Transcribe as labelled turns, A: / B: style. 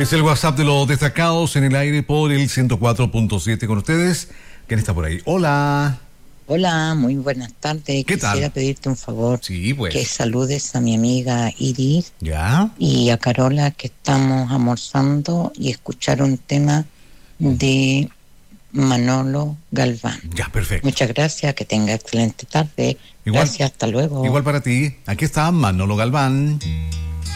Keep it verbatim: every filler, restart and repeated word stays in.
A: Es el WhatsApp de los destacados en el aire por el ciento cuatro punto siete con ustedes. ¿Quién está por ahí? Hola.
B: Hola, muy buenas tardes.
A: ¿Qué
B: Quisiera
A: tal?
B: pedirte un favor.
A: Sí, pues.
B: Que saludes a mi amiga Iris.
A: ¿Ya?
B: Y a Carola, que estamos almorzando y escuchar un tema de Manolo Galván.
A: Ya, perfecto.
B: Muchas gracias, que tenga excelente tarde.
A: Igual,
B: gracias, hasta luego.
A: Igual para ti. Aquí está Manolo Galván.